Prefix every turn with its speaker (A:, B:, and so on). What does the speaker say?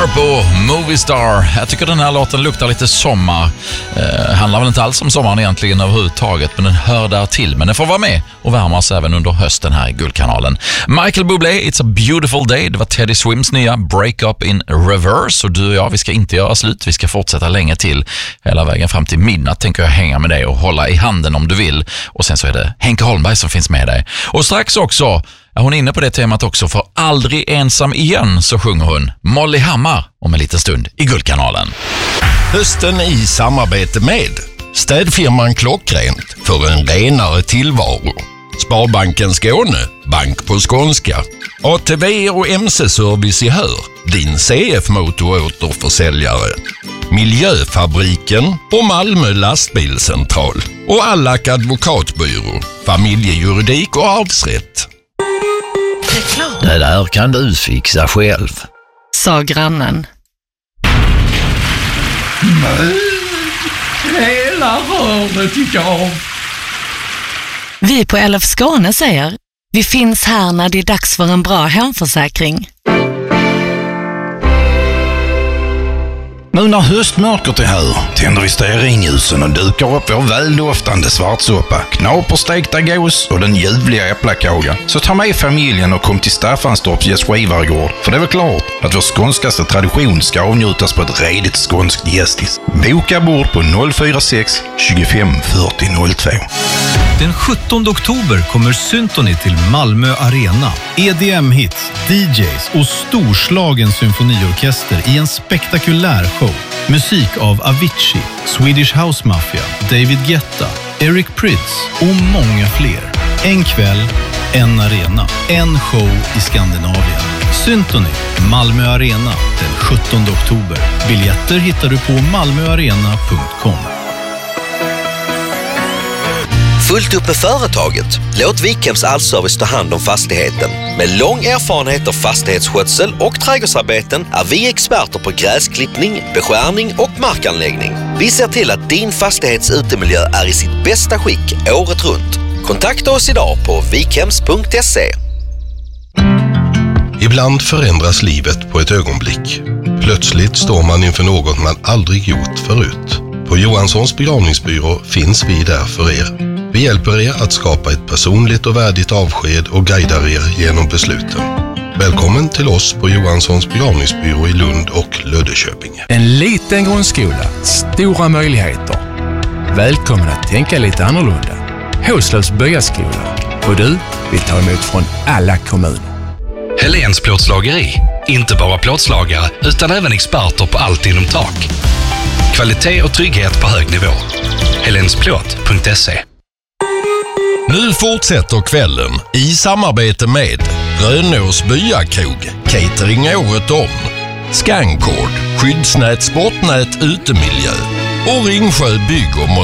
A: Purple, Movie Star. Jag tycker den här låten luktar lite sommar. Handlar väl inte alls om sommaren egentligen överhuvudtaget, men den hör där till. Men den får vara med och värmas även under hösten här i Guldkanalen. Michael Bublé, It's a Beautiful Day. Det var Teddy Swims nya Break Up in Reverse. Och du och jag, vi ska inte göra slut. Vi ska fortsätta länge till. Hela vägen fram till midnatt tänker jag hänga med dig och hålla i handen om du vill. Och sen så är det Henke Holmberg som finns med dig. Och strax också är hon inne på det temat också, för Aldrig ensam igen så sjunger hon Molly Hammar om en liten stund i Guldkanalen.
B: Hösten i samarbete med städfirman Klockrent för en renare tillvaro. Sparbanken Skåne, bank på skånska. ATV och MC-service i Hör, din CF-motoråterförsäljare. Miljöfabriken och Malmö lastbilscentral. Och Allak advokatbyrå, familjejuridik och arvsrätt.
C: Det där kan du fixa själv,
D: sa grannen.
E: Nej, hela röret gick av.
D: Vi på LF Skåne säger, vi finns här när det är dags för en bra hemförsäkring.
F: Nu när höstmörkret är här tänder vi stearinljusen och dukar upp vår väldoftande svartsoppa, knaperstekta gås och den ljuvliga äpplakaga. Så ta med familjen och kom till Staffanstorps gästgivaregård, för det är väl klart att vår skånskaste tradition ska avnjutas på ett redigt skånskt gästis. Boka bord på 046 25 40 02.
G: Den 17 oktober kommer Symphony till Malmö Arena. EDM-hits, DJs och storslagen symfoniorkester i en spektakulär show. Musik av Avicii, Swedish House Mafia, David Guetta, Eric Prydz och många fler. En kväll, en arena, en show i Skandinavien. Symphony, Malmö Arena, den 17 oktober. Biljetter hittar du på malmöarena.com.
H: Fullt upp med företaget. Låt Wikhems Allservice ta hand om fastigheten. Med lång erfarenhet av fastighetsskötsel och trädgårdsarbeten är vi experter på gräsklippning, beskärning och markanläggning. Vi ser till att din fastighets utemiljö är i sitt bästa skick året runt. Kontakta oss idag på wikhems.se.
I: Ibland förändras livet på ett ögonblick. Plötsligt står man inför något man aldrig gjort förut. På Johanssons begravningsbyrå finns vi där för er. Vi hjälper er att skapa ett personligt och värdigt avsked och guidar er genom besluten. Välkommen till oss på Johanssons begravningsbyrå i Lund och Löddeköpinge.
J: En liten grundskola, stora möjligheter. Välkommen att tänka lite annorlunda. Håslövs byaskola. Och du vill ta emot från alla kommuner.
K: Helens plåtslageri. Inte bara plåtslagare utan även experter på allt inom tak. Kvalitet och trygghet på hög nivå. helensplåt.se.
B: Nu fortsätter kvällen i samarbete med Rönås byakrog, catering året om, Scankord, skyddsnät, sportnät, utemiljö och Ringsjö bygg- och